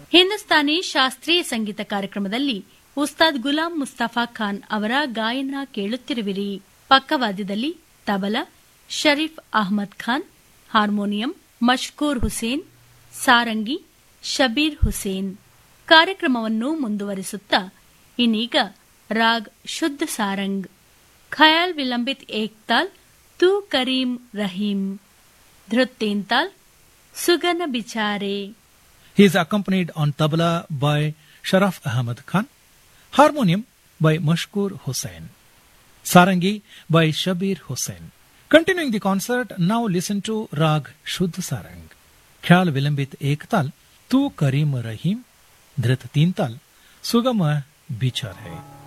ಹಿಂದೂಸ್ತಾನಿ ಶಾಸ್ತ್ರೀಯ ಸಂಗೀತ ಕಾರ್ಯಕ್ರಮದಲ್ಲಿ ಉಸ್ತಾದ್ ಗುಲಾಂ ಮುಸ್ತಫಾ ಖಾನ್ ಅವರ ಗಾಯನ ಕೇಳುತ್ತಿರುವಿರಿ. ಪಕ್ಕವಾದ್ಯದಲ್ಲಿ ತಬಲಾ ಶರೀಫ್ ಅಹ್ಮದ್ ಖಾನ್, ಹಾರ್ಮೋನಿಯಂ ಮಶ್ಕೂರ್ ಹುಸೇನ್, ಸಾರಂಗಿ ಶಬೀರ್ ಹುಸೇನ್. ಕಾರ್ಯಕ್ರಮವನ್ನು ಮುಂದುವರಿಸುತ್ತಾ ಇನ್ನೀಗ ರಾಗ್ ಶುದ್ಧ ಸಾರಂಗ್, ಖಯಾಲ್ ವಿಲಂಬಿತ್ ಏಕ್ತಾಲ್ ತೂ Karim Rahim, ಧೃತ್ ತೀನ್ತಾಲ್ ಸುಗನ ಬಿಚಾರೆ. He is accompanied on tabla by Sharaf Ahmad Khan, harmonium by Mashkoor Hussain, sarangi by Shabir Hussain. Continuing the concert, now listen to Rag Shuddh Sarang, Khyal Vilambit Ektal, Tu Karim Rahim, Dhrit Teental, Sugama Bichar Hai.